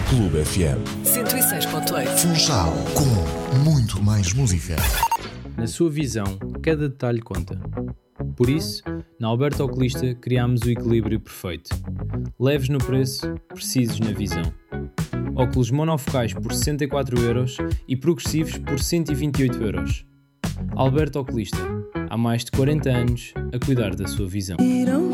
Clube FM. 106.8. Funchal, com muito mais música. Na sua visão, cada detalhe conta. Por isso, na Alberto Oculista criámos o equilíbrio perfeito. Leves no preço, precisos na visão. Óculos monofocais por 64€ e progressivos por 128€. Alberto Oculista, há mais de 40 anos a cuidar da sua visão.